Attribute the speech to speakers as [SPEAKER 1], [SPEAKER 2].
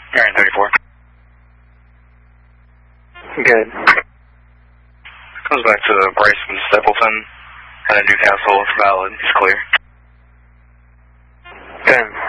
[SPEAKER 1] Marion 34.
[SPEAKER 2] Good.
[SPEAKER 1] Comes back to Bryson Stapleton, and Newcastle, it's valid, he's clear.
[SPEAKER 2] 10.